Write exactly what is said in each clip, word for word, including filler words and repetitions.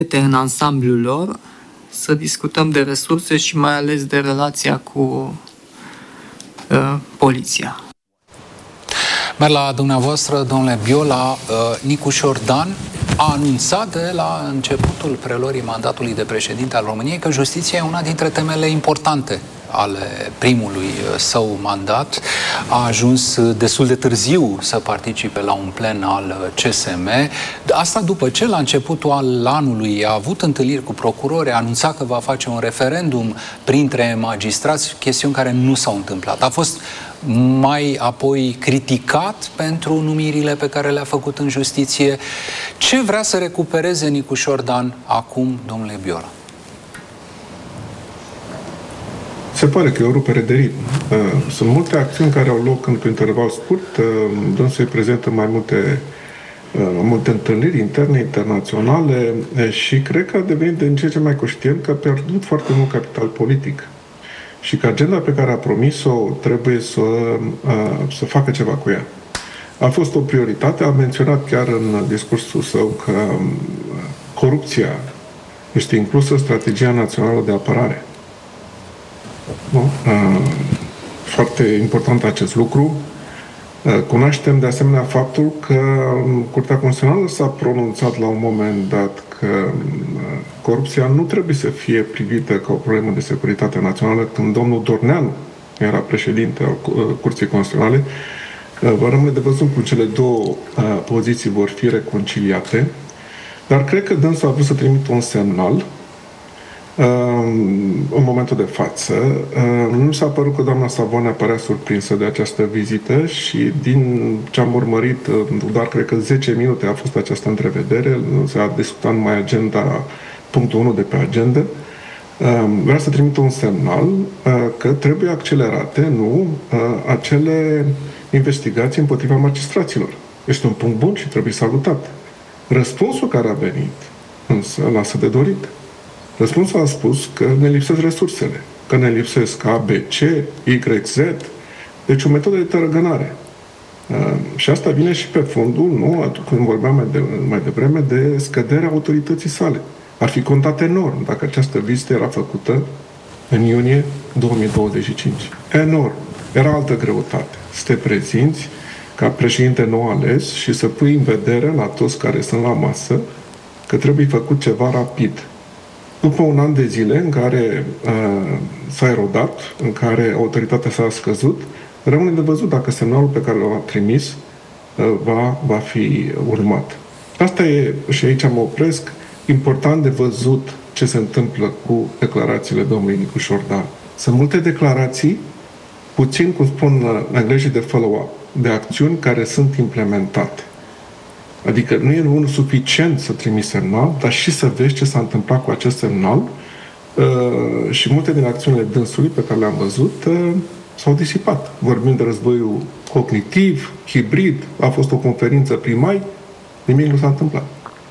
în ansamblul lor, să discutăm de resurse și mai ales de relația cu uh, poliția. Merg la dumneavoastră, domnule Biola. Nicu Șordan a anunțat de la începutul preluării mandatului de președinte al României că justiția e una dintre temele importante ale primului său mandat. A ajuns destul de târziu să participe la un plen al C S M. Asta după ce la începutul al anului a avut întâlniri cu procurori, a anunțat că va face un referendum printre magistrați, chestiuni care nu s-au întâmplat. A fost mai apoi criticat pentru numirile pe care le-a făcut în justiție. Ce vrea să recupereze Nicu Șordan acum, domnule Biola? Se pare că e o rupere de ritm. Sunt multe acțiuni care au loc într-un interval scurt, dânsul se prezintă mai multe, multe întâlniri interne, internaționale și cred că a devenit din ce ce mai conștient că a pierdut foarte mult capital politic și că agenda pe care a promis-o trebuie să, să facă ceva cu ea. A fost o prioritate, a menționat chiar în discursul său că corupția este inclusă în strategia națională de apărare. Nu? Foarte important acest lucru. Cunoaștem de asemenea faptul că Curtea Constituțională s-a pronunțat la un moment dat că corupția nu trebuie să fie privită ca o problemă de securitate națională. Când domnul Dorneanu era președinte al Curții Constituționale, va rămâne de văzut cum cele două poziții vor fi reconciliate, dar cred că dânsul a vrut să trimită un semnal în momentul de față. Nu mi s-a părut că doamna Savone părea surprinsă de această vizită și din ce am urmărit, doar cred că zece minute a fost această întrevedere, s-a discutat numai agenda, punctul unu de pe agenda. Vreau să trimit un semnal că trebuie accelerate, nu, acele investigații împotriva magistraților. Este un punct bun și trebuie salutat. Răspunsul care a venit însă lasă de dorit. Răspunsul a spus că ne lipsesc resursele, că ne lipsesc A, B, C, Y, Z, deci o metodă de tărăgânare. Uh, și asta vine și pe fondul, nu, când vorbeam mai, de, mai devreme, de scăderea autorității sale. Ar fi contat enorm dacă această vizită era făcută în iunie două mii douăzeci și cinci. Enorm. Era altă greutate. Să te prezinți ca președinte nou ales și să pui în vedere la toți care sunt la masă că trebuie făcut ceva rapid. După un an de zile în care uh, s-a erodat, în care autoritatea s-a scăzut, rămâne de văzut dacă semnalul pe care l-a trimis uh, va, va fi urmat. Asta e, și aici mă opresc, important de văzut ce se întâmplă cu declarațiile domnului Nicu Șordan. Sunt multe declarații, puțin, cum spun englezii, de follow-up, de acțiuni care sunt implementate. Adică nu e unul suficient să trimiți semnal, dar și să vezi ce s-a întâmplat cu acest semnal uh, și multe din acțiunile dânsului pe care le-am văzut uh, s-au disipat. Vorbim de războiul cognitiv, hibrid, a fost o conferință prin mai, nimic nu s-a întâmplat.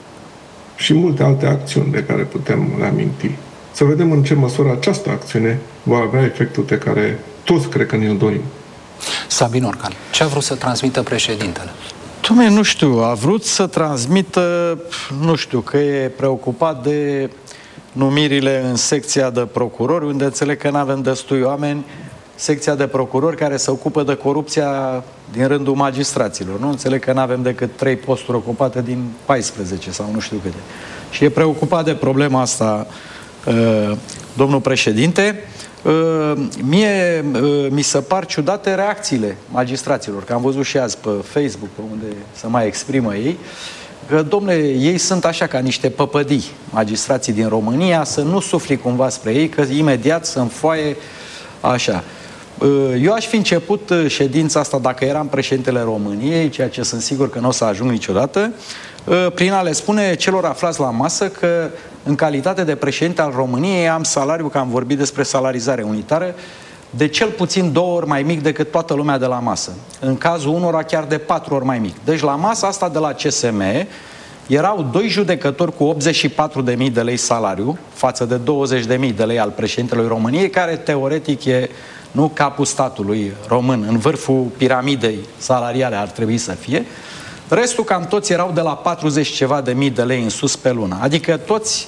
Și multe alte acțiuni de care putem le aminti. Să vedem în ce măsură această acțiune va avea efectul pe care toți cred că ne-l dorim. Sabin Orcan, ce a vrut să transmită președintele? Dom'le, nu știu, a vrut să transmită, nu știu, că e preocupat de numirile în secția de procurori, unde înțeleg că nu avem destui oameni, secția de procurori care se ocupă de corupția din rândul magistraților. Nu înțeleg că nu avem decât trei posturi ocupate din paisprezece sau nu știu câte. Și e preocupat de problema asta uh, domnul președinte. Uh, mie uh, mi se par ciudate reacțiile magistraților, că am văzut și azi pe Facebook, unde se mai exprimă ei, că, domnule, ei sunt așa ca niște păpădii, magistrații din România, să nu sufli cumva spre ei, că imediat să înfoaie așa. Uh, eu aș fi început ședința asta, dacă eram președintele României, ceea ce sunt sigur că nu o să ajung niciodată, uh, prin a le spune celor aflați la masă că în calitate de președinte al României am salariu, că am vorbit despre salarizare unitară, de cel puțin două ori mai mic decât toată lumea de la masă. În cazul unora chiar de patru ori mai mic. Deci la masa asta de la C S M erau doi judecători cu optzeci și patru de mii de lei salariu față de douăzeci de mii de lei al președintelui României, care teoretic e, nu, capul statului român, în vârful piramidei salariale ar trebui să fie. Restul cam toți erau de la patruzeci ceva de mii de lei în sus pe lună. Adică toți